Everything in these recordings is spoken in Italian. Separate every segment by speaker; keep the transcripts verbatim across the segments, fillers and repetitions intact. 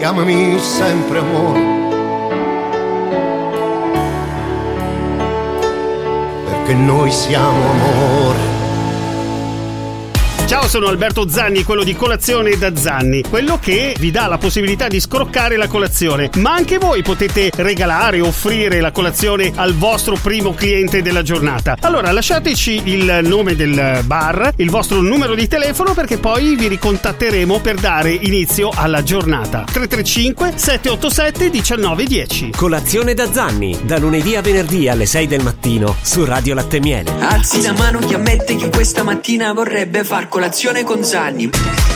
Speaker 1: chiamami sempre amore, perché noi siamo amore.
Speaker 2: Ciao, sono Alberto Zanni, quello di Colazione da Zanni, quello che vi dà la possibilità di scroccare la colazione, ma anche voi potete regalare, offrire la colazione al vostro primo cliente della giornata. Allora lasciateci il nome del bar, il vostro numero di telefono, perché poi vi ricontatteremo per dare inizio alla giornata. tre tre cinque sette otto sette uno nove uno zero.
Speaker 3: Colazione da Zanni, da lunedì a venerdì alle sei del mattino su Radio Latte e Miele.
Speaker 4: Alzi la mano chi ammette che questa mattina vorrebbe far colazione con Zanni.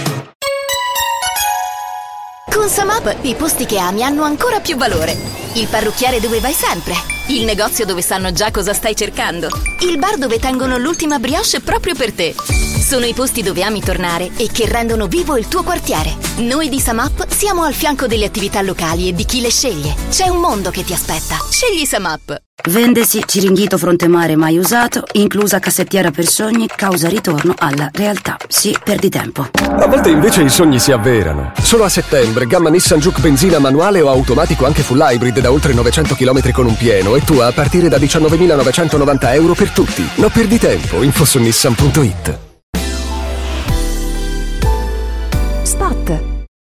Speaker 5: Con Samap i posti che ami hanno ancora più valore. Il parrucchiere dove vai sempre, il negozio dove sanno già cosa stai cercando, il bar dove tengono l'ultima brioche proprio per te. Sono i posti dove ami tornare e che rendono vivo il tuo quartiere. Noi di Samap siamo al fianco delle attività locali e di chi le sceglie. C'è un mondo che ti aspetta. Scegli Samap.
Speaker 6: Vendesi Ciringhito Frontemare mai usato, inclusa cassettiera per sogni, causa ritorno alla realtà. Sì, perdi tempo.
Speaker 7: A volte invece i sogni si avverano. Solo a settembre, gamma Nissan Juke benzina manuale o automatico anche full hybrid da oltre novecento chilometri con un pieno e tua a partire da diciannovemilanovancentonovanta euro per tutti. Non perdi tempo, info su nissan punto it.
Speaker 6: Spot.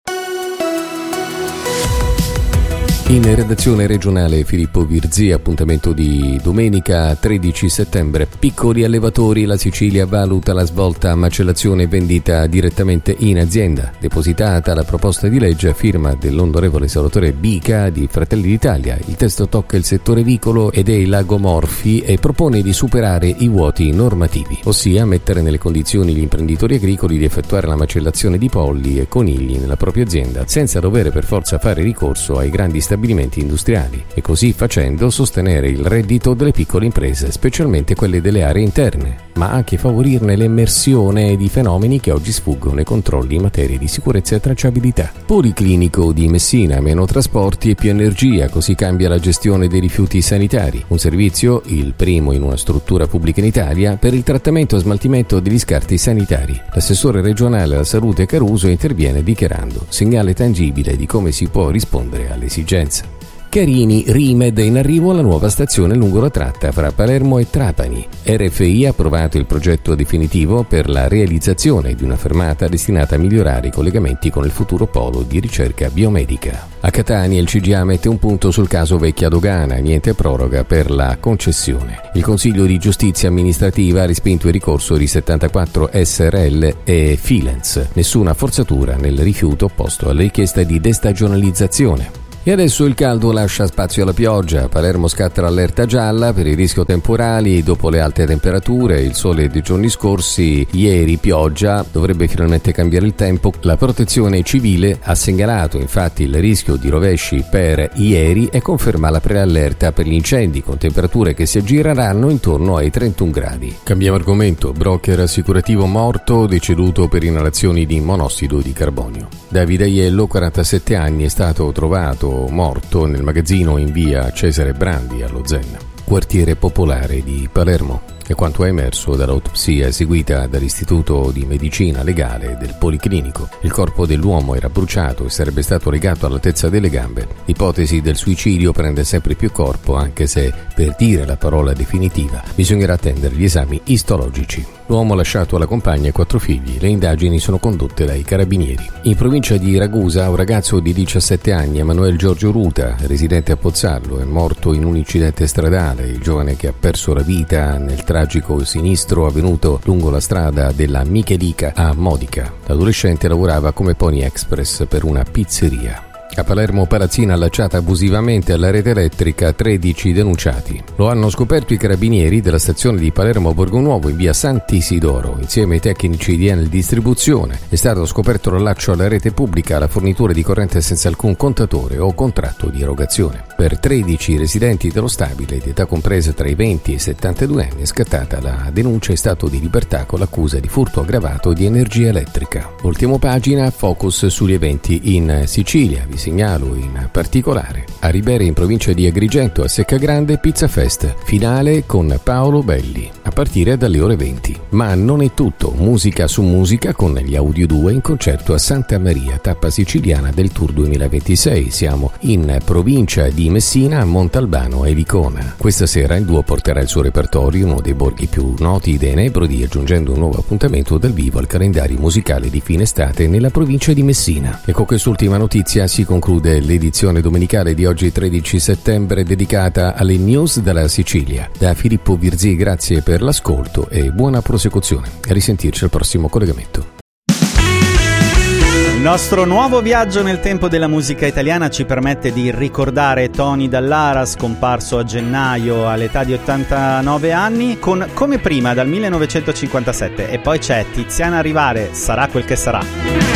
Speaker 8: In redazione regionale Filippo Virzi, appuntamento di domenica tredici settembre. Piccoli allevatori, la Sicilia valuta la svolta a macellazione e vendita direttamente in azienda. Depositata la proposta di legge a firma dell'onorevole Salvatore Bica di Fratelli d'Italia. Il testo tocca il settore vicolo e dei lagomorfi e propone di superare i vuoti normativi, ossia mettere nelle condizioni gli imprenditori agricoli di effettuare la macellazione di polli e conigli nella propria azienda senza dover per forza fare ricorso ai grandi stabilimenti industriali e così facendo sostenere il reddito delle piccole imprese, specialmente quelle delle aree interne, ma anche favorirne l'emersione di fenomeni che oggi sfuggono ai controlli in materia di sicurezza e tracciabilità. Policlinico di Messina, meno trasporti e più energia, così cambia la gestione dei rifiuti sanitari. Un servizio, il primo in una struttura pubblica in Italia, per il trattamento e smaltimento degli scarti sanitari. L'assessore regionale alla salute Caruso interviene dichiarando segnale tangibile di come si può rispondere alle esigenze. Carini, Rimed, in arrivo alla nuova stazione lungo la tratta fra Palermo e Trapani. R F I ha approvato il progetto definitivo per la realizzazione di una fermata destinata a migliorare i collegamenti con il futuro polo di ricerca biomedica. A Catania il C G A mette un punto sul caso Vecchia Dogana, niente proroga per la concessione. Il Consiglio di Giustizia Amministrativa ha respinto il ricorso di settantaquattro S R L e Filens. Nessuna forzatura nel rifiuto opposto alla richiesta di destagionalizzazione. E adesso il caldo lascia spazio alla pioggia. A Palermo scatta l'allerta gialla per il rischio temporali dopo le alte temperature, il sole dei giorni scorsi. Ieri pioggia, dovrebbe finalmente cambiare il tempo. La protezione civile ha segnalato infatti il rischio di rovesci per ieri e conferma la preallerta per gli incendi con temperature che si aggireranno intorno ai trentuno gradi. Cambiamo argomento. Broker assicurativo morto, deceduto per inalazioni di monossido di carbonio. Davide Aiello, quarantasette anni, è stato trovato morto nel magazzino in via Cesare Brandi allo Zen, quartiere popolare di Palermo. È quanto è emerso dall'autopsia eseguita dall'Istituto di Medicina Legale del Policlinico. Il corpo dell'uomo era bruciato e sarebbe stato legato all'altezza delle gambe. L'ipotesi del suicidio prende sempre più corpo, anche se, per dire la parola definitiva, bisognerà attendere gli esami istologici. L'uomo ha lasciato alla compagna e quattro figli. Le indagini sono condotte dai carabinieri. In provincia di Ragusa, un ragazzo di diciassette anni, Emanuele Giorgio Ruta, residente a Pozzallo, è morto in un incidente stradale. Il giovane che ha perso la vita nel tragico sinistro avvenuto lungo la strada della Michelica a Modica. L'adolescente lavorava come Pony Express per una pizzeria. A Palermo Palazzina allacciata abusivamente alla rete elettrica, tredici denunciati. Lo hanno scoperto i carabinieri della stazione di Palermo Borgonuovo in via Sant'Isidoro. Insieme ai tecnici di Enel Distribuzione è stato scoperto l'allaccio alla rete pubblica alla fornitura di corrente senza alcun contatore o contratto di erogazione. Per tredici residenti dello stabile di età compresa tra i venti e i settantadue anni è scattata la denuncia in stato di libertà con l'accusa di furto aggravato di energia elettrica. Ultimo pagina, focus sugli eventi in Sicilia. Vi segnalo in particolare a Ribere in provincia di Agrigento a Seccagrande Pizza Fest, finale con Paolo Belli a partire dalle ore venti. Ma non è tutto, musica su musica con gli Audio due in concerto a Santa Maria, tappa siciliana del Tour duemilaventisei. Siamo in provincia di Messina, a Montalbano e Vicona. Questa sera il duo porterà il suo repertorio, uno dei borghi più noti dei Nebrodi, aggiungendo un nuovo appuntamento dal vivo al calendario musicale di fine estate nella provincia di Messina. E con quest'ultima notizia si conclude l'edizione domenicale di oggi tredici settembre dedicata alle news dalla Sicilia. Da Filippo Virzì grazie per l'ascolto e buona prosecuzione. A risentirci al prossimo collegamento.
Speaker 9: Il nostro nuovo viaggio nel tempo della musica italiana ci permette di ricordare Tony Dallara, scomparso a gennaio all'età di ottantanove anni, con Come prima dal millenovecentocinquantasette, e poi c'è Tiziana Rivare, Sarà quel che sarà.